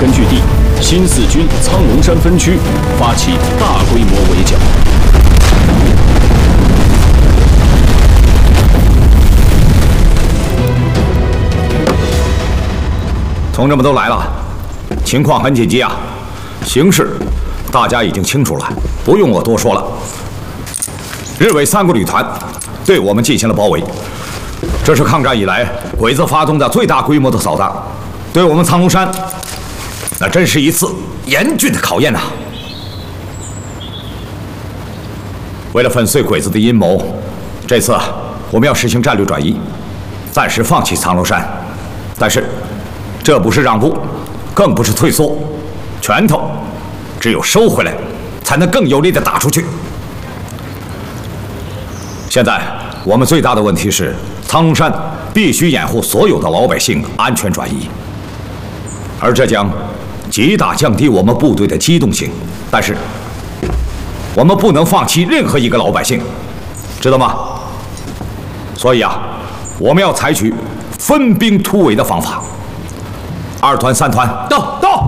根据地新四军苍龙山分区发起大规模围剿。 同志们都来了，情况很紧急啊！形势大家已经清楚了，不用我多说了。日伪3个旅团对我们进行了包围，这是抗战以来鬼子发动的最大规模的扫荡，对我们苍龙山，那真是一次严峻的考验呐！为了粉碎鬼子的阴谋，这次我们要实行战略转移，暂时放弃苍龙山，但是这不是让步，更不是退缩，拳头只有收回来，才能更有力地打出去。现在我们最大的问题是，苍龙山必须掩护所有的老百姓安全转移，而这将极大降低我们部队的机动性。但是，我们不能放弃任何一个老百姓，知道吗？所以啊，我们要采取分兵突围的方法。2团、3团，到，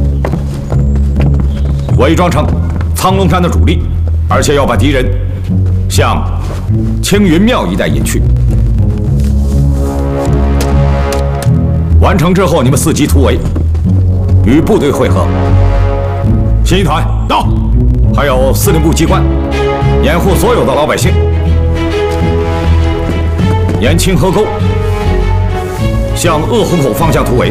伪装成苍龙山的主力，而且要把敌人向青云庙一带引去。完成之后，你们伺机突围，与部队会合。新一团到，还有司令部机关，掩护所有的老百姓。沿清河沟向鄂湖口方向突围。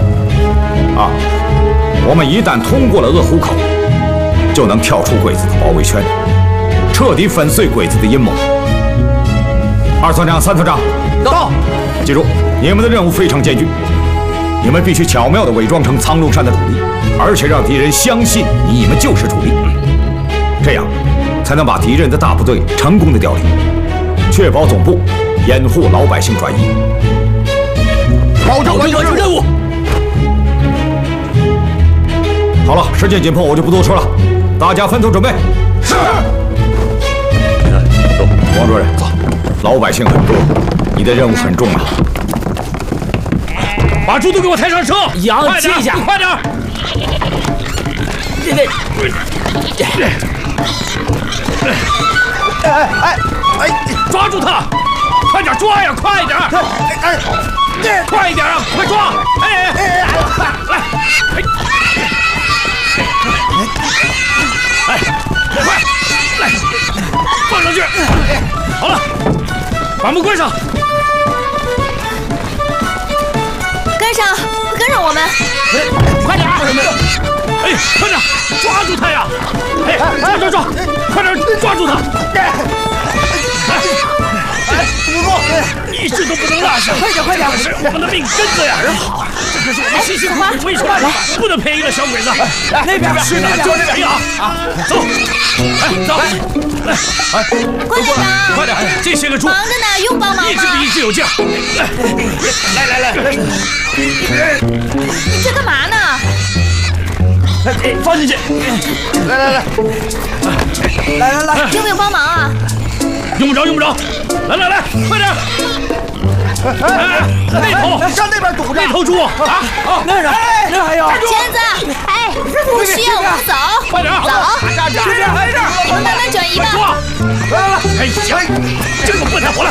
我们一旦通过了鄂湖口，就能跳出鬼子的包围圈，彻底粉碎鬼子的阴谋。2团长、3团长，到！记住，你们的任务非常艰巨，你们必须巧妙地伪装成苍龙山的主力，而且让敌人相信你们就是主力，这样才能把敌人的大部队成功地调离，确保总部掩护老百姓转移。保证完成任务。好了，时间紧迫，我就不多说了，大家分头准备。是。走，王主任，走。老百姓很多，你的任务很重啊。 把猪都给我抬上车！ 快点，下， 快点！抓住他！快点抓呀！快点！快一点啊！快抓！来！快来，放上去！好了，把门关上。 跟上我们！ 快点！哎，快点，抓住他呀！哎，抓！快点抓住他！不过一只都不能落下！快点！这是我们的命根子呀！好，这可是我们辛辛苦苦围出来的，不能便宜了小鬼子。那边是的，就这边啊！走，来， 关队长， 快点！这些个猪忙着呢，用帮忙吗？ 一只比一只有劲。来， 你这干嘛呢？ 放进去！来， 用不用帮忙啊？ 用不着！来，快点！那头上那边堵着， 那头猪啊！ 那还有圈子，不需要我们走， 快点， 走， 来这儿， 我们慢慢转移吧。 来！哎呀，这个笨蛋活了！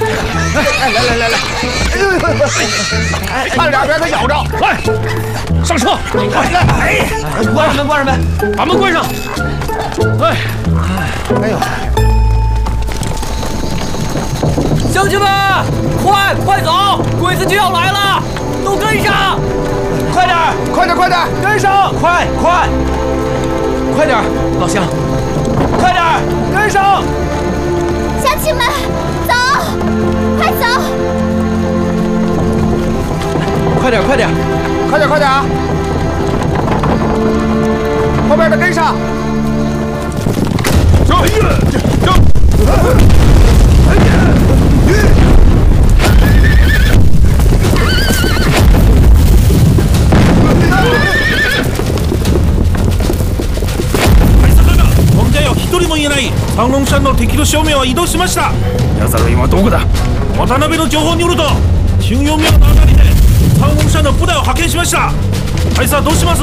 来，快点，别让它咬着！ 来，上车！ 关上门， 把门关上！ 哎呦！ 乡亲们，快走！鬼子就要来了，都跟上！ 快点，跟上！快点，老乡，快点，跟上！ 乡亲们，走，快走！ 快点啊！后边的跟上！ 一人もいない三龍山の敵の正面は移動しました。ヤザル今どこだ？渡辺の情報によると、新陽廟のあたりで三龍山の部隊を派遣しました。大佐どうします？